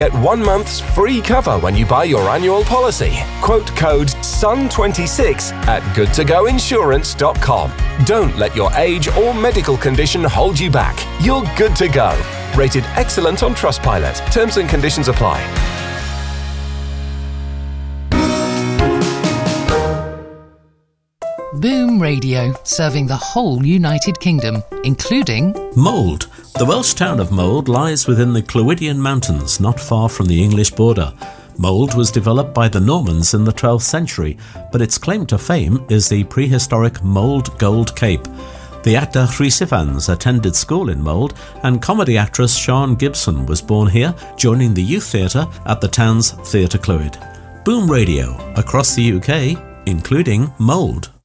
Get 1 month's free cover when you buy your annual policy. Quote code SUN26 at goodtogoinsurance.com. Don't let your age or medical condition hold you back. You're good to go. Rated excellent on Trustpilot. Terms and conditions apply. Boom Radio, serving the whole United Kingdom, including Mold. The Welsh town of Mold lies within the Clwydian Mountains, not far from the English border. Mold was developed by the Normans in the 12th century, but its claim to fame is the prehistoric Mold Gold Cape. The actor Rhys Ifans attended school in Mold, and comedy actress Sian Gibson was born here, joining the youth theatre at the town's Theatre Clwyd. Boom Radio, across the UK, including Mold.